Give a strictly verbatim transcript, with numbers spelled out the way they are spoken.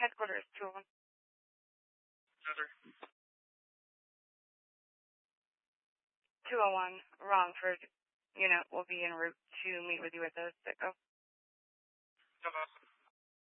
headquarters, two oh one. Center. two oh one, Romford unit will be en route to meet with you at the Citgo. Come on.